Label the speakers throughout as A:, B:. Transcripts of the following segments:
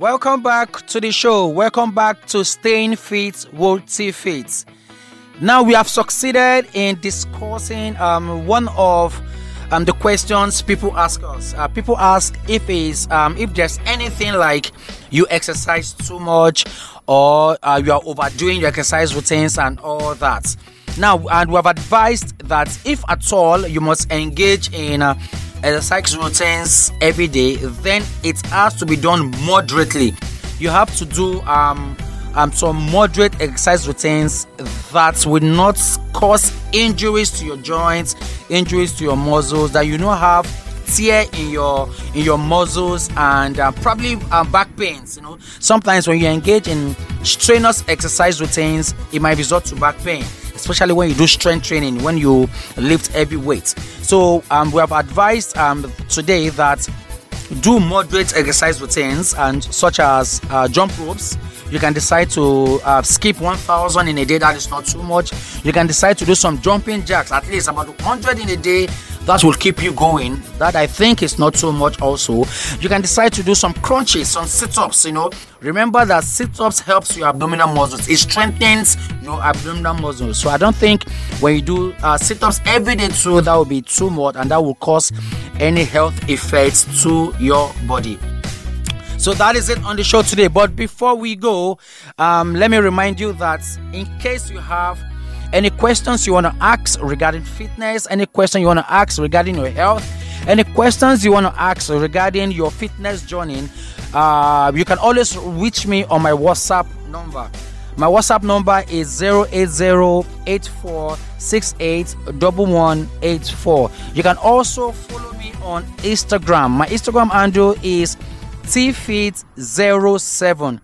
A: Welcome back to the show. Welcome back to Staying Fit, Worthy Fit. Now we have succeeded in discussing one of the questions people ask us. People ask if there's anything like you exercise too much or you are overdoing your exercise routines and all that. Now, and we have advised that if at all you must engage in exercise routines every day, then it has to be done moderately. You have to do some moderate exercise routines that will not cause injuries to your joints, injuries to your muscles, that you don't have tear in your muscles and probably back pains. Sometimes when you engage in strenuous exercise routines, it might result to back pain, especially when you do strength training, when you lift heavy weights. So we have advised today that do moderate exercise routines, and such as jump ropes. You can decide to skip 1,000 in a day. That is not too much. You can decide to do some jumping jacks, at least about 100 in a day. That will keep you going. That I think is not so much also. You can decide to do some crunches, some sit-ups, Remember that sit-ups helps your abdominal muscles. It strengthens your abdominal muscles. So I don't think when you do sit-ups every day too, that will be too much and that will cause any health effects to your body. So that is it on the show today. But before we go, let me remind you that in case you have any questions you want to ask regarding fitness, any question you want to ask regarding your health, any questions you want to ask regarding your fitness journey, you can always reach me on my WhatsApp number. My WhatsApp number is 08084681184. You can also follow me on Instagram. My Instagram handle is tfit07.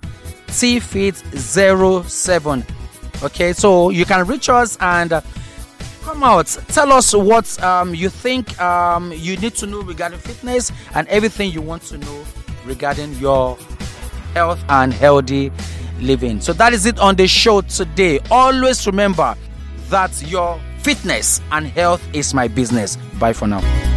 A: tfit07. Okay, so you can reach us and come out. Tell us what you think you need to know regarding fitness and everything you want to know regarding your health and healthy living. So that is it on the show today. Always remember that your fitness and health is my business. Bye for now.